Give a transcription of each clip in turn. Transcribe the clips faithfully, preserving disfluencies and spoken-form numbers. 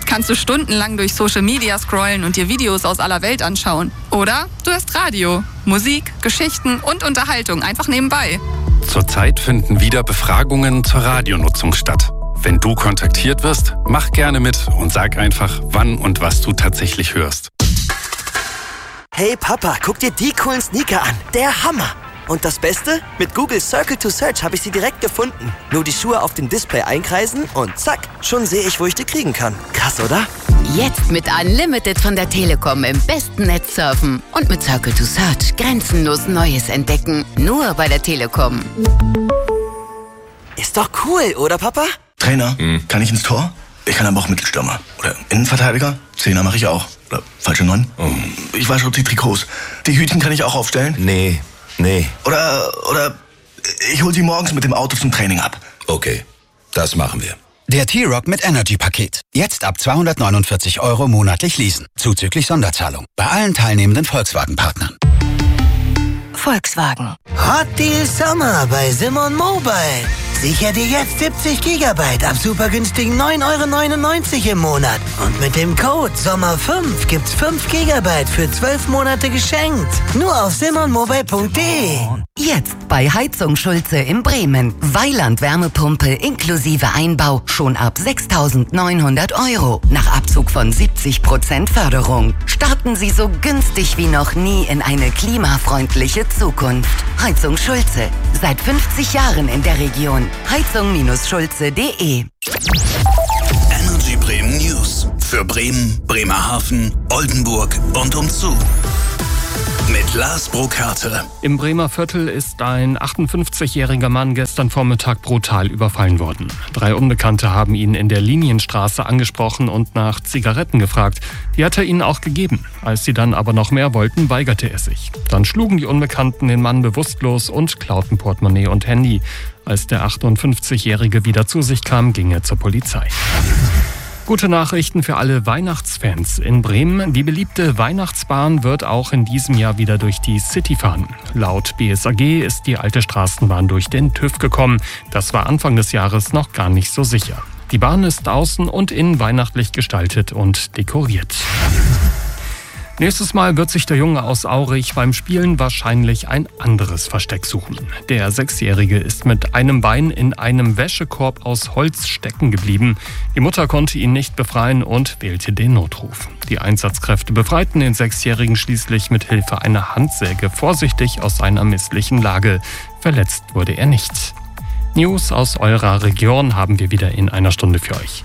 kannst du stundenlang durch Social Media scrollen und dir Videos aus aller Welt anschauen. Oder du hörst Radio, Musik, Geschichten und Unterhaltung einfach nebenbei. Zurzeit finden wieder Befragungen zur Radionutzung statt. Wenn du kontaktiert wirst, mach gerne mit und sag einfach, wann und was du tatsächlich hörst. Hey Papa, guck dir die coolen Sneaker an. Der Hammer! Und das Beste? Mit Google Circle to Search habe ich sie direkt gefunden. Nur die Schuhe auf dem Display einkreisen und zack, schon sehe ich, wo ich die kriegen kann. Krass, oder? Jetzt mit Unlimited von der Telekom im besten Netz surfen. Und mit Circle to Search grenzenlos Neues entdecken. Nur bei der Telekom. Ist doch cool, oder Papa? Trainer, mhm. kann ich ins Tor? Ich kann aber auch Mittelstürmer. Oder Innenverteidiger? Zehner mache ich auch. Oder falsche Neun? Oh. Ich wasche die Trikots. Die Hütchen kann ich auch aufstellen? Nee, nee. Oder, oder ich hol sie morgens mit dem Auto zum Training ab. Okay, das machen wir. Der T-Rock mit Energy-Paket. Jetzt ab zweihundertneunundvierzig Euro monatlich leasen. Zuzüglich Sonderzahlung. Bei allen teilnehmenden Volkswagen-Partnern. Volkswagen. Hot Deal Sommer bei Simon Mobile. Sicher dir jetzt siebzig Gigabyte ab super günstigen neun Euro neunundneunzig im Monat. Und mit dem Code Sommer fünf gibt's fünf Gigabyte für zwölf Monate geschenkt. Nur auf simon mobile punkt de. Jetzt bei Heizung Schulze in Bremen. Weiland Wärmepumpe inklusive Einbau schon ab sechstausendneunhundert Euro. Nach Abzug von siebzig Prozent Förderung. Starten Sie so günstig wie noch nie in eine klimafreundliche Zukunft. Heizung Schulze. Seit fünfzig Jahren in der Region. heizung Schulze punkt de. Energy Bremen News. Für Bremen, Bremerhaven, Oldenburg und umzu. Mit Lars Burkhardt. Im Bremer Viertel ist ein achtundfünfzigjähriger Mann gestern Vormittag brutal überfallen worden. Drei Unbekannte haben ihn in der Linienstraße angesprochen und nach Zigaretten gefragt. Die hat er ihnen auch gegeben. Als sie dann aber noch mehr wollten, weigerte er sich. Dann schlugen die Unbekannten den Mann bewusstlos und klauten Portemonnaie und Handy. Als der achtundfünfzigjährige wieder zu sich kam, ging er zur Polizei. Gute Nachrichten für alle Weihnachtsfans in Bremen. Die beliebte Weihnachtsbahn wird auch in diesem Jahr wieder durch die City fahren. Laut B S A G ist die alte Straßenbahn durch den TÜV gekommen. Das war Anfang des Jahres noch gar nicht so sicher. Die Bahn ist außen und innen weihnachtlich gestaltet und dekoriert. Nächstes Mal wird sich der Junge aus Aurich beim Spielen wahrscheinlich ein anderes Versteck suchen. Der Sechsjährige ist mit einem Bein in einem Wäschekorb aus Holz stecken geblieben. Die Mutter konnte ihn nicht befreien und wählte den Notruf. Die Einsatzkräfte befreiten den Sechsjährigen schließlich mit Hilfe einer Handsäge vorsichtig aus seiner misslichen Lage. Verletzt wurde er nicht. News aus eurer Region haben wir wieder in einer Stunde für euch.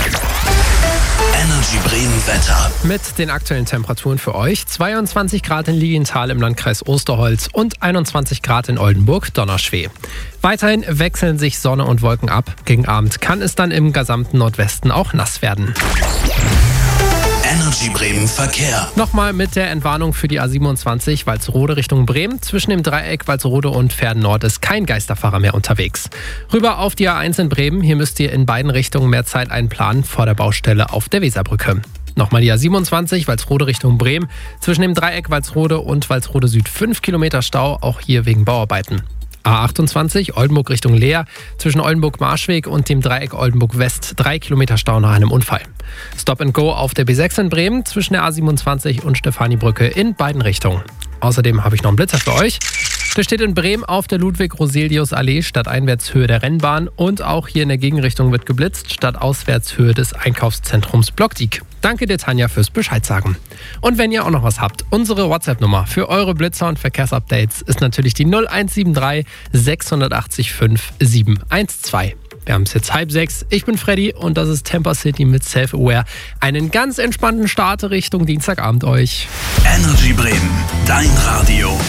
Energy Bremen Wetter. Mit den aktuellen Temperaturen für euch. zweiundzwanzig Grad in Lilienthal im Landkreis Osterholz und einundzwanzig Grad in Oldenburg-Donnerschweh. Weiterhin wechseln sich Sonne und Wolken ab. Gegen Abend kann es dann im gesamten Nordwesten auch nass werden. Energy Bremen Verkehr. Nochmal mit der Entwarnung für die A siebenundzwanzig Walsrode Richtung Bremen. Zwischen dem Dreieck Walsrode und Verden Nord ist kein Geisterfahrer mehr unterwegs. Rüber auf die A eins in Bremen. Hier müsst ihr in beiden Richtungen mehr Zeit einplanen vor der Baustelle auf der Weserbrücke. Nochmal die A siebenundzwanzig Walsrode Richtung Bremen. Zwischen dem Dreieck Walsrode und Walsrode Süd fünf Kilometer Stau, auch hier wegen Bauarbeiten. A achtundzwanzig Oldenburg Richtung Leer, zwischen Oldenburg-Marschweg und dem Dreieck Oldenburg-West drei Kilometer Stau nach einem Unfall. Stop and Go auf der B sechs in Bremen, zwischen der A siebenundzwanzig und Stefanibrücke in beiden Richtungen. Außerdem habe ich noch einen Blitzer für euch. Der steht in Bremen auf der Ludwig-Roselius-Allee, stadteinwärtshöhe der Rennbahn. Und auch hier in der Gegenrichtung wird geblitzt, stadtauswärtshöhe des Einkaufszentrums Blockdiek. Danke dir, Tanja, fürs Bescheid sagen. Und wenn ihr auch noch was habt, unsere WhatsApp-Nummer für eure Blitzer und Verkehrsupdates ist natürlich die null eins sieben drei sechs acht fünf sieben eins zwei. Wir haben es jetzt halb sechs. Ich bin Freddy und das ist Temper City mit Self-Aware. Einen ganz entspannten Start Richtung Dienstagabend euch. Energy Bremen, dein Radio.